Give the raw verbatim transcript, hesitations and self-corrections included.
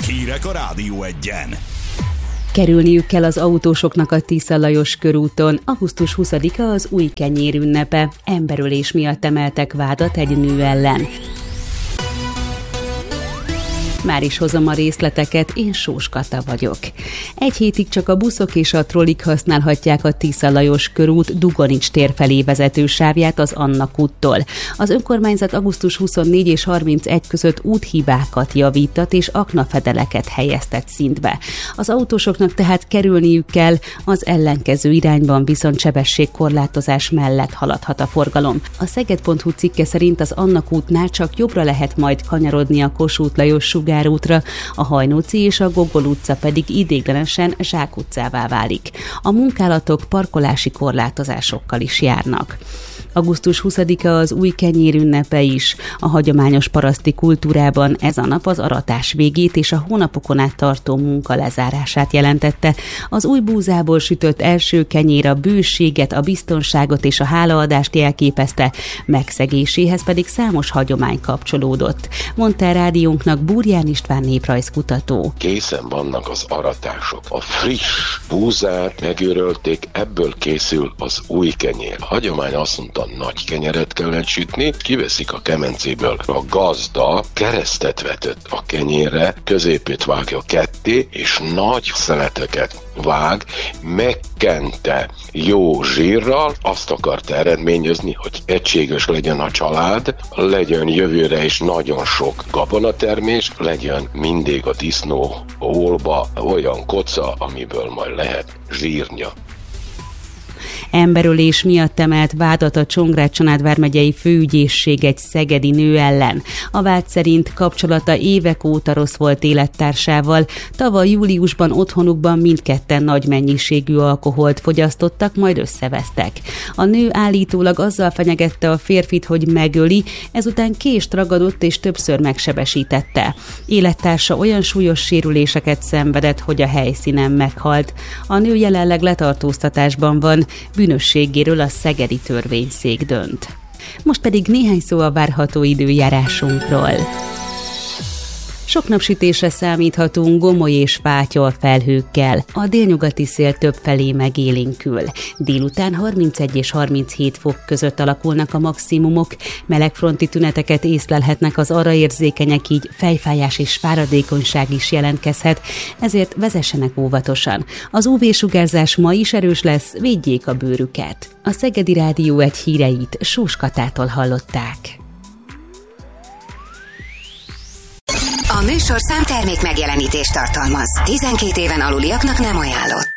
Hírek a Rádió Egyen. Kerülniük kell az autósoknak a Tisza Lajos körúton. augusztus huszadika az új kenyér ünnepe. Emberölés miatt emeltek vádat egy nő ellen. Már is hozom a részleteket, én Sós Kata vagyok. Egy hétig csak a buszok és a trollik használhatják a Tisza Lajos körút Dugonics tér felé vezető sávját az Annak úttól. Az önkormányzat augusztus huszonnégy és harmincegy között úthibákat javítat és aknafedeleket helyeztet szintbe. Az autósoknak tehát kerülniük kell, az ellenkező irányban viszont sebességkorlátozás mellett haladhat a forgalom. A Szeged pont hu cikke szerint az Annak útnál csak jobbra lehet majd kanyarodni a Kossuth Lajos Sugárútra, a Hajnóci és a Gogol utca pedig ideiglenesen Zsák utcává válik. A munkálatok parkolási korlátozásokkal is járnak. augusztus huszadika az új kenyér ünnepe is. A hagyományos paraszti kultúrában ez a nap az aratás végét és a hónapokon át tartó munka lezárását jelentette. Az új búzából sütött első kenyér a bőséget, a biztonságot és a hálaadást jelképezte, megszegéséhez pedig számos hagyomány kapcsolódott. Mondta a rádiónknak Burján István néprajzkutató. Készen vannak az aratások. A friss búzát megőrölték, ebből készül az új kenyér. A hagyomány azt mondta, nagy kenyeret kellett sütni, kiveszik a kemencéből. A gazda keresztet vetett a kenyérre, középét vágja ketté, és nagy szeleteket vág, megkente jó zsírral, azt akarta eredményezni, hogy egységes legyen a család, legyen jövőre is nagyon sok gabonatermés, legyen mindig a disznó ólba olyan koca, amiből majd lehet zsírnya. Emberölés miatt emelt vádat a Csongrád-Csanád vármegyei főügyészség egy szegedi nő ellen. A vád szerint kapcsolata évek óta rossz volt élettársával. Tavaly júliusban otthonukban mindketten nagy mennyiségű alkoholt fogyasztottak, majd összevesztek. A nő állítólag azzal fenyegette a férfit, hogy megöli, ezután kést ragadott és többször megsebesítette. Élettársa olyan súlyos sérüléseket szenvedett, hogy a helyszínen meghalt. A nő jelenleg letartóztatásban van, bűnösségéről a szegedi törvényszék dönt. Most pedig néhány szó a várható időjárásunkról. Sok napsütésre számíthatunk Gomoly és Fátyor felhőkkel. A délnyugati szél többfelé megélénkül. Délután harmincegy és harminchét fok között alakulnak a maximumok. Melegfronti tüneteket észlelhetnek az arra érzékenyek, így fejfájás és fáradékonyság is jelentkezhet, ezért vezessenek óvatosan. Az ú vé-sugárzás ma is erős lesz, védjék a bőrüket. A Szegedi Rádió egy híreit Sós Katától hallották. A műsorszám termék megjelenítést tartalmaz. tizenkét éven aluliaknak nem ajánlott.